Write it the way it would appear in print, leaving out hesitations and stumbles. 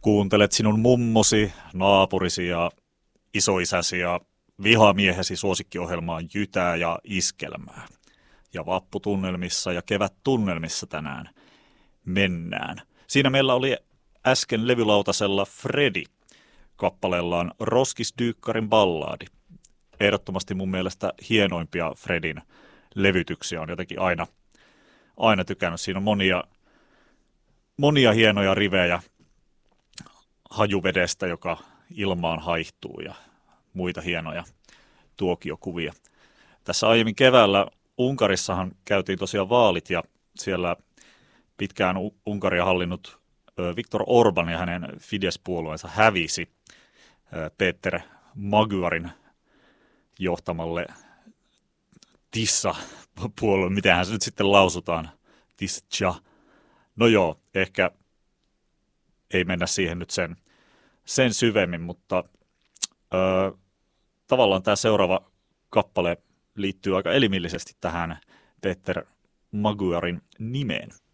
Kuuntelet sinun mummosi, naapurisi ja isoisäsi ja vihamiehesi suosikkiohjelmaa Jytää ja Iskelmää. Ja vapputunnelmissa ja kevättunnelmissa tänään mennään. Siinä meillä oli äsken levylautasella Freddy kappaleellaan Roskisdyykkarin ballaadi. Ehdottomasti mun mielestä hienoimpia Fredin levytyksiä, on jotenkin aina tykännyt. Siinä on monia hienoja rivejä hajuvedestä, joka ilmaan haihtuu ja muita hienoja tuokiokuvia. Tässä aiemmin keväällä Unkarissahan käytiin tosiaan vaalit ja siellä pitkään Unkaria hallinnut Viktor Orbán ja hänen Fidesz-puolueensa hävisi Peter Magyarin johtamalle Tissa-puolue, mitähän se nyt sitten lausutaan, Tischa. No joo, ehkä ei mennä siihen nyt sen syvemmin, mutta tavallaan tämä seuraava kappale liittyy aika elimillisesti tähän Peter Magyarin nimeen.